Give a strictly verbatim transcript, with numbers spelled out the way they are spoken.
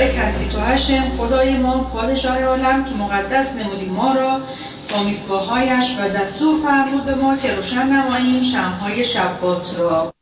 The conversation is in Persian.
مبارک هستی تو هشم، خدای ما پادشاه عالم که مقدس نمودی ما را با میثواق‌هایش و دستور فرمود به ما که روشن نماییم شمع‌های شبات را.